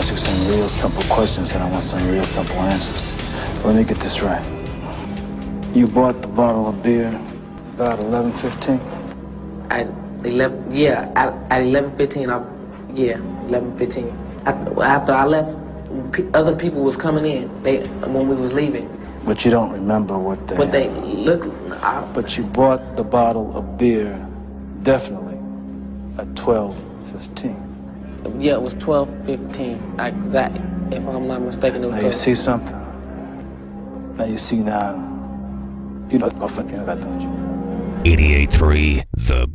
ask you some real simple questions, and I want some real simple answers. Let me get this right. You bought the bottle of beer about 11:15? At 11, yeah, at 11:15, 11:15. After I left, other people was coming in. When we was leaving. But you don't remember what they. But they looked. But you bought the bottle of beer, definitely, at 12:15. Yeah, it was 12:15. Exactly. If I'm not mistaken, it was. Now you see something. Now you see now. You know that, don't you? 88.3 The